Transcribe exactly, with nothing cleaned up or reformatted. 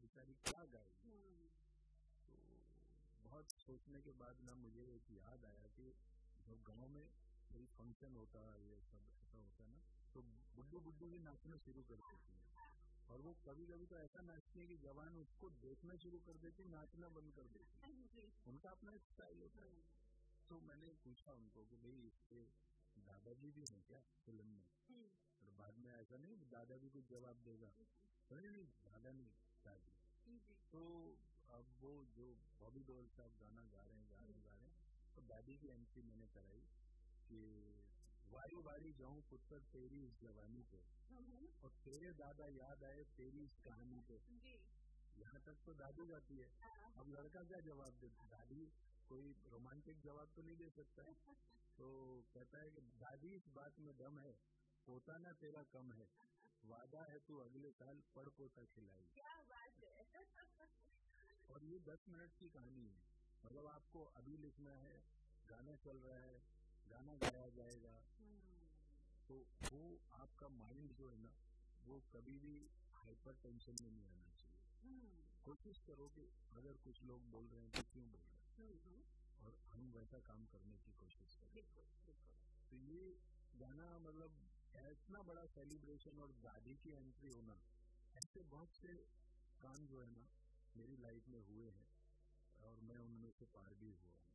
बेचारी क्या गाएगी। तो बहुत सोचने के बाद ना मुझे एक याद आया कि जब गांव में कोई फंक्शन होता है, ये सब ऐसा होता है ना, तो बुड्ढू बुड्ढू भी नाचना शुरू कर देती है। और वो कभी कभी तो ऐसा नाचती है कि जवान उसको देखना शुरू कर देती, नाचना बंद कर देती। उनका अपना एक स्टाइल होता है। तो मैंने पूछा उनको कि भाई इसके दादाजी भी हैं क्या फिल्म में? और बाद में ऐसा नहीं दादा भी कुछ जवाब देगा, नहीं नहीं दादा नहीं दादी। तो अब वो जो बॉबी देओल साहब गाना गा रहे हैं गा रहे हैं गा रहे हैं तो दादी की एंट्री मैंने कराई कि वारी वारी जाऊं पुत्र तेरी इस जवानी पे, और तेरे दादा याद आए तेरी इस कहानी पे। यहाँ तक तो दादी गाती है। अब लड़का क्या जवाब दे? दादी कोई रोमांटिक जवाब तो नहीं दे सकता है। तो कहता है कि दादी इस बात में दम है, पोता ना तेरा कम है, वादा है तू अगले साल पड़ पोता खिलाई। क्या बात है। और ये दस मिनट की कहानी है, मतलब आपको अभी लिखना है, गाना चल रहा है, गाना गाया जाएगा, तो वो आपका माइंड जो है ना वो कभी भी हाइपर टेंशन में नहीं आना चाहिए। कोशिश करो कि अगर कुछ लोग बोल रहे हैं तो क्यों बोल रहे हैं, और हम वैसा काम करने की कोशिश करें। तो ये गाना मतलब इतना बड़ा सेलिब्रेशन और दादी की एंट्री होना, ऐसे बहुत से काम जो है ना मेरी लाइफ में हुए हैं और मैं उनमें से पार भी हुआ।